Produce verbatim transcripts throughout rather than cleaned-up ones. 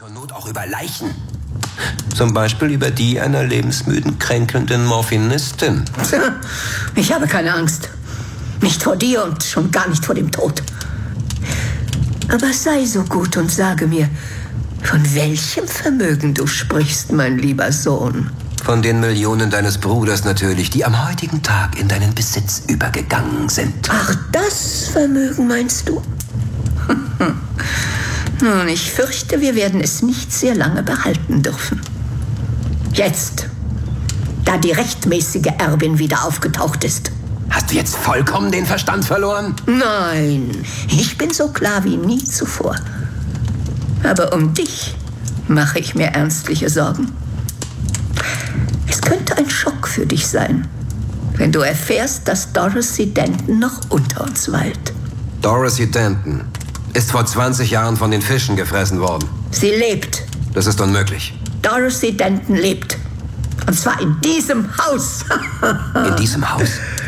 Zur Not auch über Leichen. Zum Beispiel über die einer lebensmüden, kränkelnden Morphinistin. Ich habe keine Angst. Nicht vor dir und schon gar nicht vor dem Tod. Aber sei so gut und sage mir, von welchem Vermögen du sprichst, mein lieber Sohn. Von den Millionen deines Bruders natürlich, die am heutigen Tag in deinen Besitz übergegangen sind. Ach, das Vermögen meinst du? Nun, ich fürchte, wir werden es nicht sehr lange behalten dürfen. Jetzt, da die rechtmäßige Erbin wieder aufgetaucht ist. Hast du jetzt vollkommen den Verstand verloren? Nein, ich bin so klar wie nie zuvor. Aber um dich mache ich mir ernstliche Sorgen. Es könnte ein Schock für dich sein, wenn du erfährst, dass Dorothy Denton noch unter uns weilt. Dorothy Denton ist vor zwanzig Jahren von den Fischen gefressen worden. Sie lebt. Das ist unmöglich. Dorothy Denton lebt. Und zwar in diesem Haus. In diesem Haus?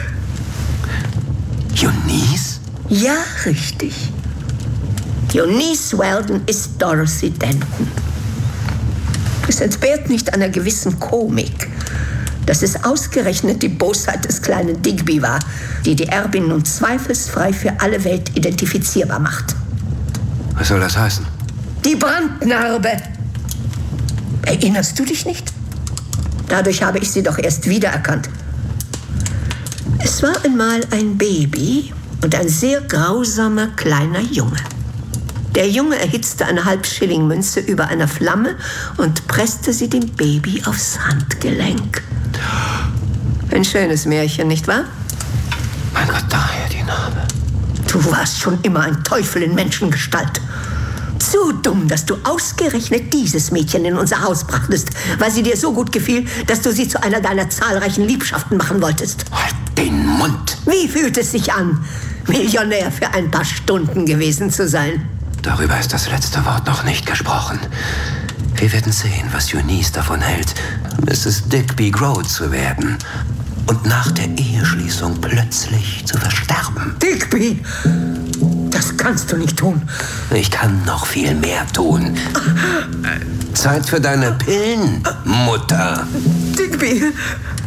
Eunice? Ja, richtig. Eunice Weldon ist Dorothy Denton. Es entbehrt nicht einer gewissen Komik, dass es ausgerechnet die Bosheit des kleinen Digby war, die die Erbin nun zweifelsfrei für alle Welt identifizierbar macht. Was soll das heißen? Die Brandnarbe. Erinnerst du dich nicht? Dadurch habe ich sie doch erst wiedererkannt. Es war einmal ein Baby und ein sehr grausamer kleiner Junge. Der Junge erhitzte eine Halbschillingmünze über einer Flamme und presste sie dem Baby aufs Handgelenk. Ein schönes Märchen, nicht wahr? Mein Gott, daher die Narbe. Du warst schon immer ein Teufel in Menschengestalt. Zu dumm, dass du ausgerechnet dieses Mädchen in unser Haus brachtest, weil sie dir so gut gefiel, dass du sie zu einer deiner zahlreichen Liebschaften machen wolltest. Halt den Mund! Wie fühlt es sich an, Millionär für ein paar Stunden gewesen zu sein? Darüber ist das letzte Wort noch nicht gesprochen. Wir werden sehen, was Eunice davon hält, Misses Digby Grow zu werden und nach der Eheschließung plötzlich zu versterben. Digby! Das kannst du nicht tun. Ich kann noch viel mehr tun. Zeit für deine Pillen, Mutter. Digby,